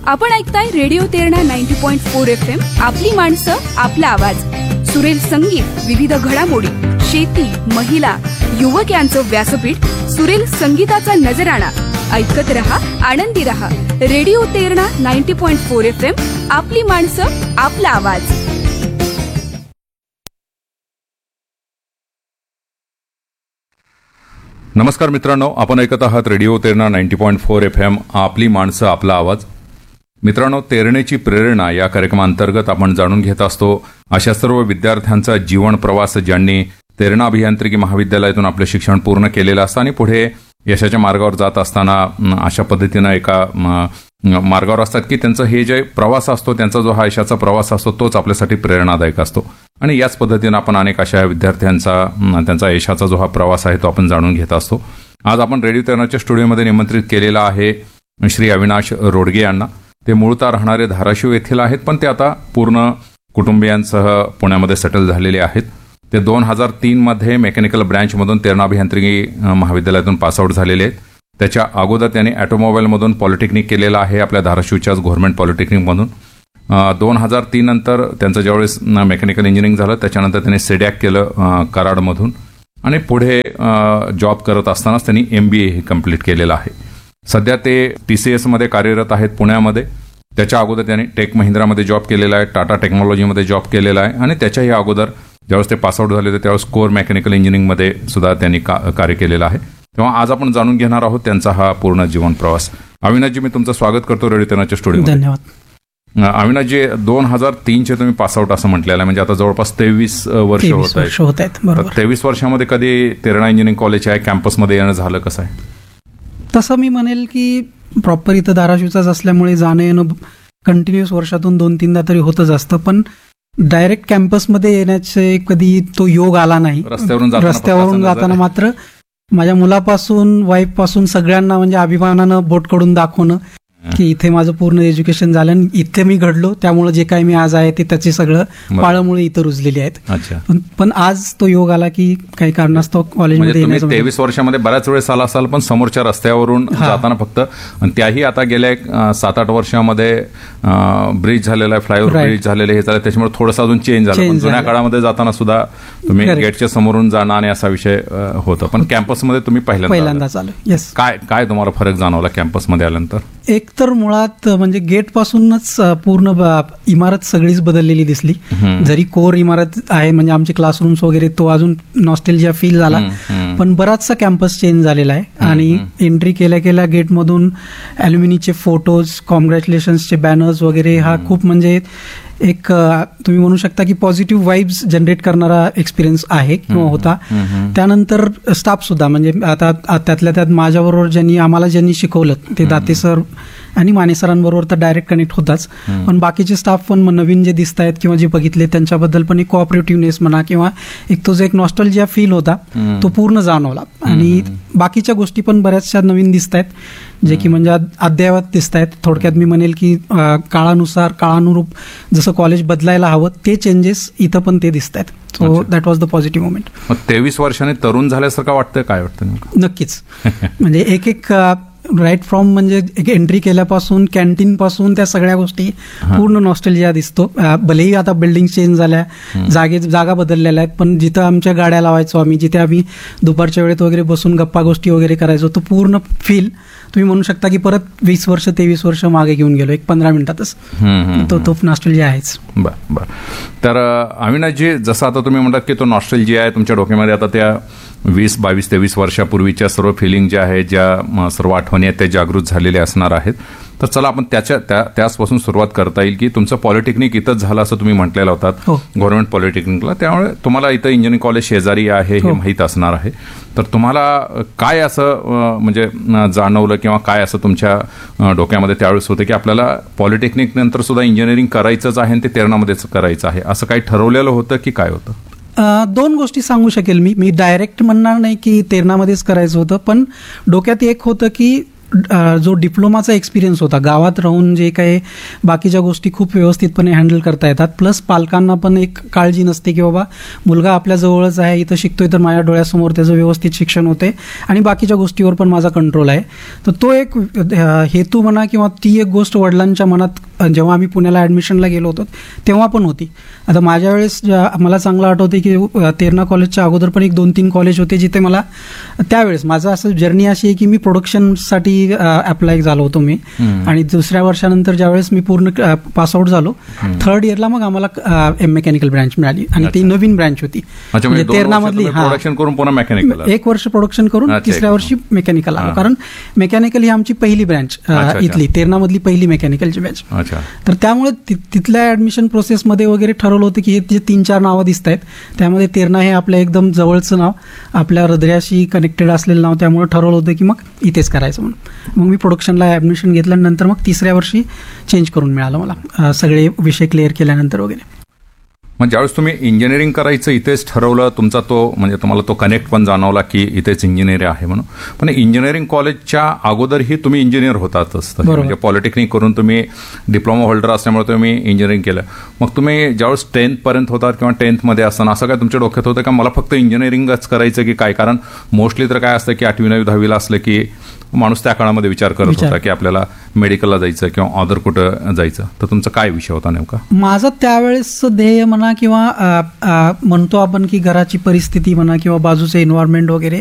आपण ऐकताय radio Terna 90.4 FM. आपली माणसं, आपला आवाज. सुरेल संगीत, विविध घडामोडी, शेती, महिला, युवक यांचं व्यासपीठ. सुरेल संगीताचा नजराणा. ऐकत रहा, आनंदी रहा. Radio Terna 90.4 FM. आपली माणसं, आपला आवाज. नमस्कार मित्रांनो, आपण ऐकत आहात रेडिओ तेरणा 90.4 FM. आपली माणसं, आपला आवाज. मित्रांनो, तेरणेची प्रेरणा या कार्यक्रमांतर्गत आपण जाणून घेत असतो अशा सर्व विद्यार्थ्यांचा जीवन प्रवास ज्यांनी तेरणा अभियांत्रिकी महाविद्यालयातून आपले शिक्षण पूर्ण केलेलं असतं आणि पुढे यशाच्या मार्गावर जात असताना अशा पद्धतीनं एका मार्गावर असतात की त्यांचं हे जे प्रवास असतो, त्यांचा जो हा यशाचा प्रवास असतो तोच आपल्यासाठी प्रेरणादायक असतो. आणि याच पद्धतीनं आपण अनेक अशा विद्यार्थ्यांचा त्यांचा यशाचा जो हा प्रवास आहे तो आपण जाणून घेत असतो. आज आपण रेडिओ तेरणाच्या स्टुडिओमध्ये निमंत्रित केलेला आहे श्री अविनाश रोडगे यांना. ते मूळतः राहणारे धाराशिव येथील आहेत, पण ते आता पूर्ण कुटुंबियांसह पुण्यामध्ये सेटल झालेले आहेत. ते 2003 मध्ये मेकॅनिकल ब्रँचमधून तेरणा अभियांत्रिकी महाविद्यालयातून पासआउट झालेले आहेत. त्याच्या अगोदर त्यांनी ऑटोमोबाईलमधून पॉलिटेक्निक केलेलं आहे, आपल्या धाराशिवच्याच गव्हर्नमेंट पॉलिटेक्निकमधून. 2003 नंतर त्यांचं ज्यावेळेस मेकॅनिकल इंजिनिअरिंग झालं त्याच्यानंतर त्यांनी सेडॅक केलं कराडमधून आणि पुढे जॉब करत असतानाच त्यांनी MBA हे कम्प्लीट केलेलं आहे. सध्या ते TCS मध्ये कार्यरत आहेत पुण्यामध्ये. त्याच्या अगोदर त्यांनी टेक महिंद्रामध्ये जॉब केलेला आहे, टाटा टेक्नॉलॉजीमध्ये जॉब केलेला आहे आणि त्याच्याही अगोदर ज्यावेळेस ते पासआउट झाले होते त्यावेळेस कोर मेकॅनिकल इंजिनिअरिंगमध्ये सुद्धा त्यांनी कार्य केलेलं आहे. तेव्हा आज आपण जाणून घेणार आहोत त्यांचा हा पूर्ण जीवन प्रवास. अविनाशजी, मी तुमचं स्वागत करतो रेडिओ तेरणाच्या स्टुडिओमध्ये. धन्यवाद. अविनाशजी, 2003 तुम्ही पासआउट असं म्हटलेलं आहे, म्हणजे आता जवळपास 23 वर्ष होत आहेत. 23 वर्षामध्ये कधी तेरणा इंजिनिअरिंग कॉलेज आहे कॅम्पसमध्ये येणं झालं कसं आहे? तसं मी म्हणेल की प्रॉपर इथं धाराशिवचाच असल्यामुळे जाणं येणं कंटिन्युअस वर्षातून 2-3दा तरी होतच असतं, पण डायरेक्ट कॅम्पसमध्ये येण्याचे कधी तो योग आला नाही. रस्त्यावरून जाताना मात्र माझ्या मुलापासून वाईफपासून सगळ्यांना म्हणजे अभिमानानं बोट काढून दाखवणं की इथे माझं पूर्ण एज्युकेशन झालं आणि इथे मी घडलो, त्यामुळे जे काही मी आज आहे ते त्याचे सगळं पाळमुळे इथं रुजलेली आहेत. पण आज तो योग आला की काही कारणास्तव कॉलेजमध्ये येण्याचं. 23 वर्षामध्ये बऱ्याच वेळेस आला असाल, पण समोरच्या रस्त्यावरून जाताना फक्त, आणि त्याही आता गेल्या 7-8 वर्षामध्ये ब्रिज झालेला आहे, फ्लायओव्हर ब्रिज झालेले हे झाले, त्याच्यामुळे थोडंसं अजून चेंज झालं. पण जुन्या काळामध्ये जाताना सुद्धा तुम्ही गेटच्या समोरून जाणं आणि असा विषय होता, पण कॅम्पसमध्ये तुम्ही पहिल्यांदाच आलो. येस. काय तुम्हाला फरक जाणवला कॅम्पसमध्ये आल्यानंतर? एक तर मुळात म्हणजे गेट पासूनच पूर्ण इमारत सगळीच बदललेली दिसली. जरी कोर इमारत आहे म्हणजे आमचे क्लासरूम्स वगैरे तो अजून नॉस्टेल्जिया फील झाला, पण बराचसा कॅम्पस चेंज झालेला आहे. आणि एंट्री केल्या केल्या गेटमधून अल्युमिनीचे फोटोज, कॉंग्रॅच्युलेशन्सचे बॅनर्स वगैरे हा खूप म्हणजे एक तुम्ही म्हणू शकता की पॉझिटिव्ह वाईब्स जनरेट करणारा एक्सपिरियन्स आहे किंवा होता. त्यानंतर स्टाफ सुद्धा म्हणजे आता त्यातल्या त्यात माझ्याबरोबर आम्हाला ज्यांनी शिकवलं ते दाते सर आणि माने सरांबरोबर तर डायरेक्ट कनेक्ट होताच, पण बाकीचे स्टाफ पण नवीन जे दिसत आहेत किंवा जे बघितले त्यांच्याबद्दल पण एक कोऑपरेटिव्हनेस म्हणा किंवा एक तो जो एक नॉस्टॅल्जिया फील होता तो पूर्ण जाणवला. आणि बाकीच्या गोष्टी पण बऱ्याचशा नवीन दिसत आहेत जे की म्हणजे अद्ययावत दिसत आहेत. थोडक्यात मी म्हणेल की काळानुसार काळानुरूप जसं कॉलेज बदलायला हवं ते चेंजेस इथं पण ते दिसत आहेत. So that was the positive moment. 23 वर्षाने तरुण झाल्यासारखं वाटतं? काय वाटतं? नक्कीच. म्हणजे एक राईट फ्रॉम म्हणजे एक एंट्री केल्यापासून कॅन्टीन पासून त्या सगळ्या गोष्टी पूर्ण नॉस्टॅल्जिया दिसतो. भलेही आता बिल्डिंग चेंज झाल्या, जागा बदललेल्या आहेत, पण जिथं आमच्या गाड्या लावायचो आम्ही, जिथे आम्ही दुपारच्या वेळेत वगैरे बसून गप्पा गोष्टी वगैरे करायचो, तो पूर्ण फील तुम्ही म्हणू शकता की परत 23 वर्ष मागे घेऊन गेलो एक 15 मिनिटातच. तो नॉस्टॅल्जिया आहेच. बरं. तर अविनाशजी, जसं आता तुम्ही म्हणतात की तो नॉस्टॅल्जिया आहे तुमच्या डोक्यामध्ये, आता त्या 20, 22, 23 वर्षापूर्वीच्या सर्व फिलिंग ज्या आहेत, ज्या सर्व आठवणी आहेत त्या जागृत झालेल्या असणार आहेत. तर चला आपण त्याचपासून सुरुवात करता येईल की तुमचं पॉलिटेक्निक इथंच झालं असं तुम्ही म्हटलेलं होतात, गव्हर्नमेंट पॉलिटेक्निकला. त्यामुळे तुम्हाला इथं इंजिनिअरिंग कॉलेज शेजारी आहे हे माहीत असणार आहे. तर तुम्हाला काय असं म्हणजे जाणवलं किंवा काय असं तुमच्या डोक्यामध्ये त्यावेळेस होतं की आपल्याला पॉलिटेक्निक नंतर सुद्धा इंजिनिअरिंग करायचंच आहे आणि ते तेरणामध्येच करायचं आहे, असं काही ठरवलेलं होतं की काय होतं? 2 गोष्टी सांगू शकेल मी डायरेक्ट म्हणणार नाही की तेरणामध्येच करायचं होतं, पण डोक्यात एक होतं की जो डिप्लोमाचा एक्सपिरियन्स होता, गावात राहून जे काही बाकीच्या गोष्टी खूप व्यवस्थितपणे हँडल करता येतात, प्लस पालकांना पण एक काळजी नसते की बाबा मुलगा आपल्या जवळच आहे, इथं शिकतोय तर माझ्या डोळ्यासमोर त्याचं व्यवस्थित शिक्षण होते आणि बाकीच्या गोष्टीवर पण माझा कंट्रोल आहे. तर तो एक हेतू म्हणा किंवा ती एक गोष्ट वडिलांच्या मनात जेव्हा आम्ही पुण्याला ॲडमिशनला गेलो होतो तेव्हा पण होती. आता माझ्या वेळेस मला चांगलं आठवते की तेरणा कॉलेजच्या अगोदर पण 1-2-3 कॉलेज होते जिथे मला त्यावेळेस माझं असं जर्नी अशी आहे की मी प्रोडक्शनसाठी अप्लाय झालो होतो मी, आणि दुसऱ्या वर्षानंतर ज्यावेळेस मी पूर्ण पासआउट झालो, थर्ड इयरला मग आम्हाला मेकॅनिकल ब्रँच मिळाली आणि ती नवीन ब्रँच होती. म्हणजे तेरणामधली प्रोडक्शन करून पुन्हा मेकॅनिकल 1 वर्ष प्रोडक्शन करून तिसऱ्या वर्षी मेकॅनिकल आलो, कारण मेकॅनिकल ही आमची पहिली ब्रँच इथली तेरणामधली पहिली मेकॅनिकलची ब्रँच. तर त्यामुळे तिथल्या ऍडमिशन प्रोसेसमध्ये वगैरे ठरवलं होतं की हे जे 3-4 नावं दिसत आहेत त्यामध्ये तेरणा हे आपलं एकदम जवळचं नाव, आपल्या हृदयाशी कनेक्टेड असलेलं नाव, त्यामुळे ठरवलं होतं की मग इथेच करायचं म्हणून. मग मी प्रोडक्शनला ॲडमिशन घेतल्यानंतर मग तिसऱ्या वर्षी चेंज करून मिळालं मला, सगळे विषय क्लिअर केल्यानंतर वगैरे. मग ज्यावेळेस तुम्ही इंजिनिअरिंग करायचं इथेच ठरवलं, तुमचा तो म्हणजे तुम्हाला तो कनेक्ट पण जाणवला की इथेच इंजिनिअरिंग आहे म्हणून, पण इंजिनिअरिंग कॉलेजच्या अगोदरही तुम्ही इंजिनियर होतातच, म्हणजे पॉलिटेक्निक करून तुम्ही डिप्लोमा होल्डर असल्यामुळे तुम्ही इंजिनिअरिंग केलं. मग तुम्ही ज्यावेळेस 10th पर्यंत होतात किंवा 10th मध्ये असताना असं काय तुमच्या डोक्यात होतं का मला फक्त इंजिनिअरिंगच करायचं की काय? कारण मोस्टली तर काय असतं की 8वी 9वी 10वीला असलं की माणूस त्या काळामध्ये विचार करत होता की आपल्याला मेडिकलला जायचं किंवा अदर कुठं जायचं. तर तुमचा काय विषय होता नेमका? माझं त्यावेळेसचं ध्येय म्हणा किंवा म्हणतो आपण की घराची परिस्थिती म्हणा किंवा बाजूचं एन्व्हायरमेंट वगैरे